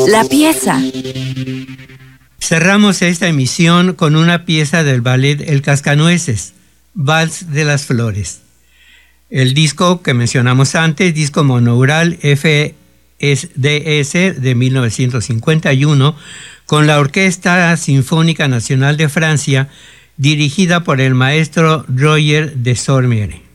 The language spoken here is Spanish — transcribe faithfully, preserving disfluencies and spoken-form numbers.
La pieza. Cerramos esta emisión con una pieza del ballet El Cascanueces, Vals de las Flores. El disco que mencionamos antes, disco monaural F D S de mil novecientos cincuenta y uno, con la Orquesta Sinfónica Nacional de Francia, dirigida por el maestro Roger Desormeaux.